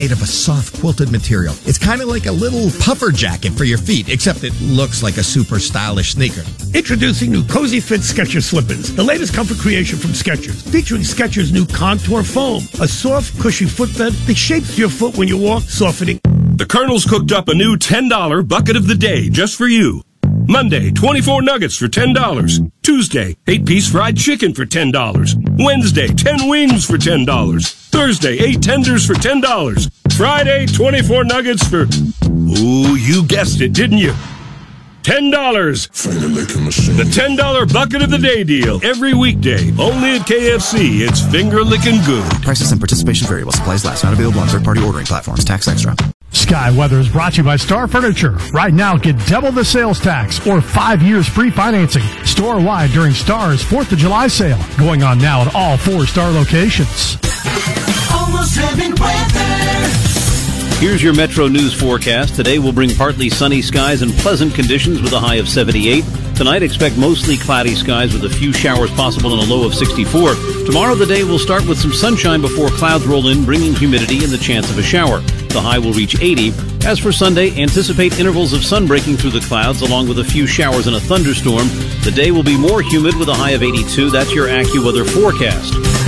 made of a soft quilted material. It's kind of like a little puffer jacket for your feet, except it looks like a super stylish sneaker. Introducing new Cozy Fit Skechers Slip-ins, the latest comfort creation from Skechers, featuring Skechers' new Contour Foam, a soft, cushy footbed that shapes your foot when you walk, softening. The Colonel's cooked up a new $10 bucket of the day just for you. Monday, 24 nuggets for $10. Tuesday, 8-piece fried chicken for $10. Wednesday, 10 wings for $10. Thursday, 8 tenders for $10. Friday, 24 nuggets for... Ooh, you guessed it, didn't you? $10. The $10 bucket of the day deal. Every weekday. Only at KFC. It's finger-licking good. Prices and participation variable. Supplies last. Not available on third-party ordering platforms. Tax extra. Sky Weather is brought to you by Star Furniture. Right now, get double the sales tax or 5 years free financing. Store-wide during Star's 4th of July sale. Going on now at all 4 Star locations. Almost Heaven weather. Here's your Metro News forecast. Today will bring partly sunny skies and pleasant conditions with a high of 78. Tonight, expect mostly cloudy skies with a few showers possible and a low of 64. Tomorrow, the day will start with some sunshine before clouds roll in, bringing humidity and the chance of a shower. The high will reach 80. As for Sunday, anticipate intervals of sun breaking through the clouds along with a few showers and a thunderstorm. The day will be more humid with a high of 82. That's your AccuWeather forecast.